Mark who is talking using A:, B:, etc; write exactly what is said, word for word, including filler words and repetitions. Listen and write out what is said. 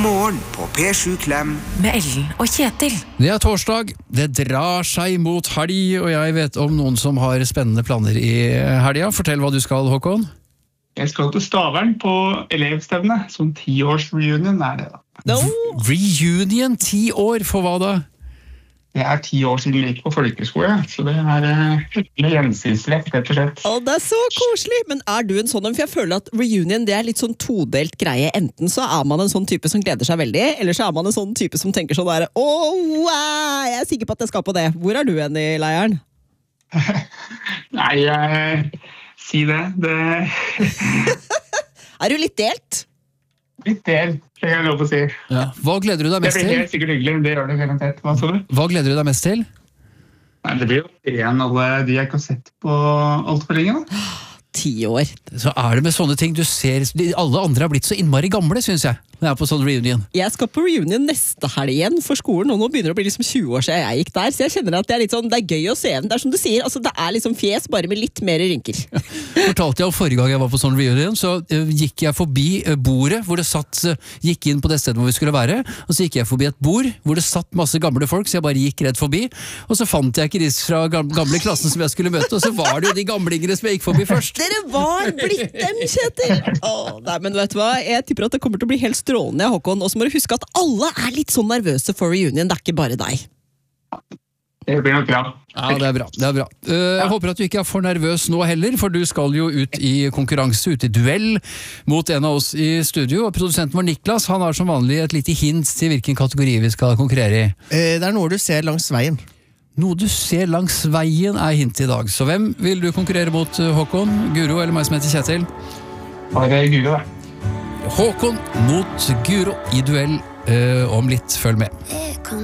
A: God morgen på P sju Klem.
B: Med Ellen og Kjetil.
C: Det er torsdag, det drar seg mot helg, og jeg vet om noen som har spennende planer i helga. Fortell hva du skal, Håkon.
D: Jeg skal til Stavern på elevstevne, sånn tiårs-reunion er det da.
C: No. Reunion, ti år, for hva da?
D: Det er ti år siden vi gikk på folkeskole, så det er hyggelig gjensynsrett, rett og slett.
E: Å, det er så koselig! Men er du en sånn, for jeg føler at reunion det er litt sånn todelt greie. Enten så er man en sånn type som gleder seg veldig, eller så er man en sånn type som tenker sånn der, å, wow, jeg er sikker på at jeg skal på det. Hvor er du en i leiren?
D: Nei, jeg... si det. det...
E: Er du litt delt?
D: Litt del, det kan jeg lov å si.
C: Ja. Hva gleder du deg mest til?
D: Det blir helt sikkert hyggelig, det gjør det garantert. Hva så du?
C: Hva gleder du deg mest til?
D: Nei, det blir jo en alle de jeg ikke har sett på alt for lenge da.
E: Ti år.
C: Så er det med sånne ting du ser, alle andre har blitt så innmari gamle, synes jeg, når jeg er på sånn reunion.
E: Jeg skal på reunion neste helg igjen for skolen, og nå begynner det å bli liksom tjue år siden jeg gikk der, så jeg kjenner at det er litt sånn, det er gøy å se. Det er som du sier, altså det er liksom fjes, bare med litt mer rynker.
C: Fortalte jeg om forrige gang jeg var på sånn reunion, så uh, gikk jeg forbi uh, bordet, hvor det satt, uh, gikk inn på det stedet hvor vi skulle være, og så gikk jeg forbi et bord, hvor det satt masse gamle folk, så jeg bare gikk rett forbi, og så fant jeg ikke de fra gamle klassen som jeg skulle møte, og så var det jo de gamlingene som jeg gikk forbi først.
E: Dere var blitt dem, Kjetil! Åh, nei, men vet du hva? Jeg tipper at det kommer til å bli helt strålende, Håkon. Og så må du huske at alle er litt sånn nervøse for reunion. Det er ikke bare deg.
D: Det blir nok bra.
C: Ja, det er bra. Det er bra. Uh, jeg håper at du ikke er for nervøs nå heller, for du skal jo ut i konkurranse, ut i duell mot en av oss i studio. Og produsenten vår Niklas, han har som vanlig et lite hint til hvilken kategori vi skal konkurrere i.
F: Eh, det er noe du ser langs veien.
C: Noe du ser langs veien er hint i dag. Så hvem vil du konkurrere mot, Håkon? Guro eller meg som heter Kjetil?
D: Ja, det er Guro da.
C: Håkon mot Guro i duell uh, om litt. Følg med.